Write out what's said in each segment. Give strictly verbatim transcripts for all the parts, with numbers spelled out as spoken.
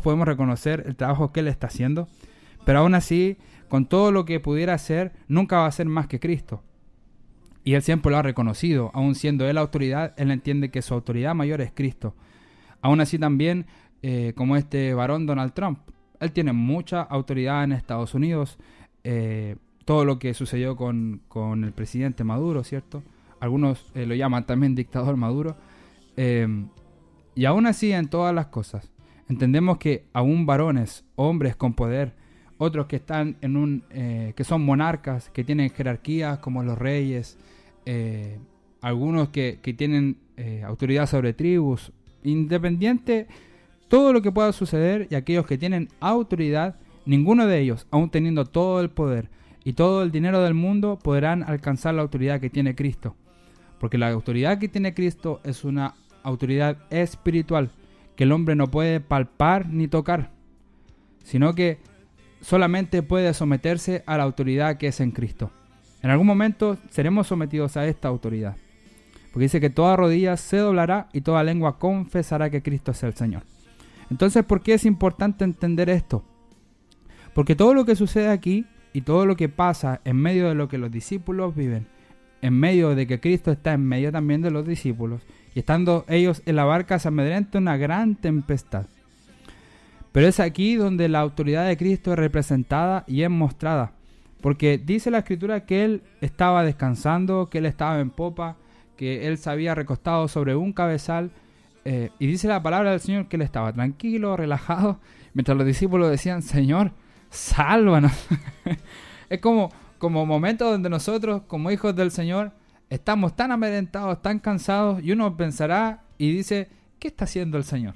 podemos reconocer el trabajo que Él está haciendo, pero aún así, con todo lo que pudiera hacer, nunca va a ser más que Cristo. Y Él siempre lo ha reconocido, aún siendo Él la autoridad, Él entiende que su autoridad mayor es Cristo. Aún así también, eh, como este varón Donald Trump, Él tiene mucha autoridad en Estados Unidos, eh, todo lo que sucedió con, con el presidente Maduro, ¿cierto? Algunos eh, lo llaman también dictador Maduro. Eh, y aún así, en todas las cosas, entendemos que aún varones, hombres con poder, otros que están en un, eh, que son monarcas, que tienen jerarquías como los reyes, eh, algunos que, que tienen eh, autoridad sobre tribus, independiente, todo lo que pueda suceder, y aquellos que tienen autoridad, ninguno de ellos, aún teniendo todo el poder y todo el dinero del mundo, podrán alcanzar la autoridad que tiene Cristo. Porque la autoridad que tiene Cristo es una autoridad espiritual que el hombre no puede palpar ni tocar, sino que solamente puede someterse a la autoridad que es en Cristo. En algún momento seremos sometidos a esta autoridad, porque dice que toda rodilla se doblará y toda lengua confesará que Cristo es el Señor. Entonces, ¿por qué es importante entender esto? Porque todo lo que sucede aquí y todo lo que pasa en medio de lo que los discípulos viven, en medio de que Cristo está en medio también de los discípulos, y estando ellos en la barca se amedrenta una gran tempestad. Pero es aquí donde la autoridad de Cristo es representada y es mostrada, porque dice la Escritura que Él estaba descansando, que Él estaba en popa, que Él se había recostado sobre un cabezal, eh, y dice la palabra del Señor que Él estaba tranquilo, relajado, mientras los discípulos decían: Señor, sálvanos. Es como, como momentos donde nosotros, como hijos del Señor, estamos tan amedrentados, tan cansados, y uno pensará y dice: ¿qué está haciendo el Señor?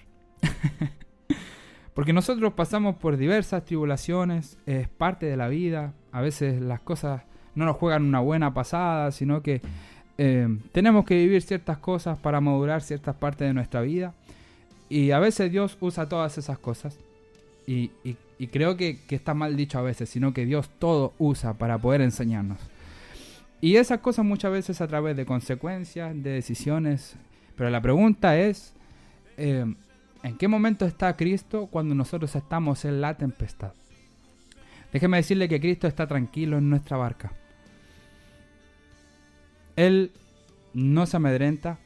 Porque nosotros pasamos por diversas tribulaciones, es parte de la vida. A veces las cosas no nos juegan una buena pasada, sino que eh, tenemos que vivir ciertas cosas para madurar ciertas partes de nuestra vida. Y a veces Dios usa todas esas cosas. Y, y, y creo que, que está mal dicho a veces, sino que Dios todo usa para poder enseñarnos. Y esas cosas muchas veces a través de consecuencias, de decisiones. Pero la pregunta es... Eh, ¿en qué momento está Cristo cuando nosotros estamos en la tempestad? Déjeme decirle que Cristo está tranquilo en nuestra barca. Él no se amedrenta,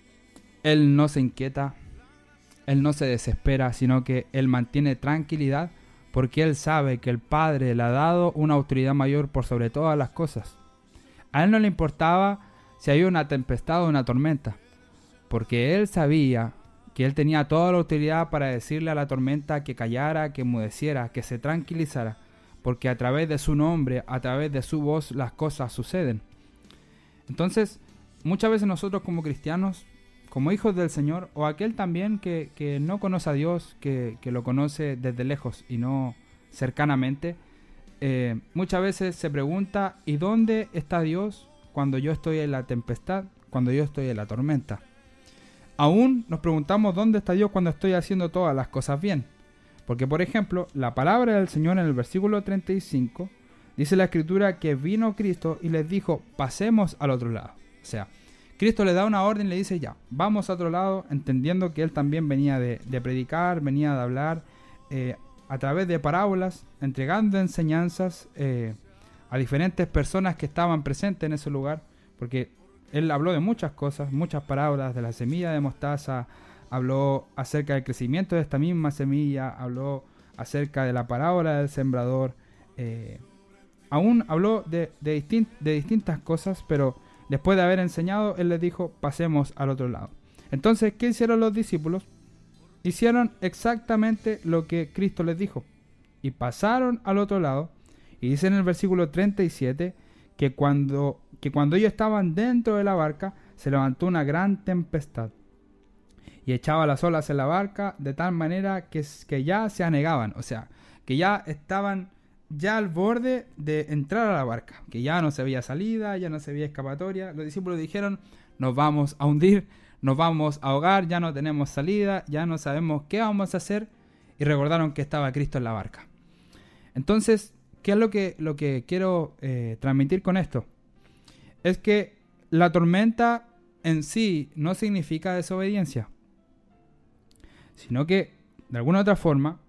Él no se inquieta, Él no se desespera, sino que Él mantiene tranquilidad porque Él sabe que el Padre le ha dado una autoridad mayor por sobre todas las cosas. A Él no le importaba si había una tempestad o una tormenta, porque Él sabía que Él tenía toda la autoridad para decirle a la tormenta que callara, que enmudeciera, que se tranquilizara, porque a través de su nombre, a través de su voz, las cosas suceden. Entonces, muchas veces nosotros como cristianos, como hijos del Señor, o aquel también que, que no conoce a Dios, que, que lo conoce desde lejos y no cercanamente, eh, muchas veces se pregunta: ¿y dónde está Dios cuando yo estoy en la tempestad, cuando yo estoy en la tormenta? Aún nos preguntamos dónde está Dios cuando estoy haciendo todas las cosas bien. Porque, por ejemplo, la palabra del Señor en el versículo treinta y cinco dice la Escritura que vino Cristo y les dijo: pasemos al otro lado. O sea, Cristo le da una orden y le dice: ya, vamos a otro lado, entendiendo que Él también venía de, de predicar, venía de hablar eh, a través de parábolas, entregando enseñanzas eh, a diferentes personas que estaban presentes en ese lugar, porque Él habló de muchas cosas, muchas parábolas, de la semilla de mostaza, habló acerca del crecimiento de esta misma semilla, habló acerca de la parábola del sembrador, eh, aún habló de, de, distint, de distintas cosas, pero después de haber enseñado, Él les dijo: pasemos al otro lado. Entonces, ¿qué hicieron los discípulos? Hicieron exactamente lo que Cristo les dijo, y pasaron al otro lado, y dice en el versículo treinta y siete, que cuando, que cuando ellos estaban dentro de la barca, se levantó una gran tempestad y echaba las olas en la barca de tal manera que, que ya se anegaban, o sea, que ya estaban ya al borde de entrar a la barca, que ya no se veía salida, ya no se veía escapatoria. Los discípulos dijeron: nos vamos a hundir, nos vamos a ahogar, ya no tenemos salida, ya no sabemos qué vamos a hacer, y recordaron que estaba Cristo en la barca. Entonces, ¿qué es lo que, lo que quiero eh, transmitir con esto? Es que la tormenta en sí no significa desobediencia, sino que, de alguna otra forma,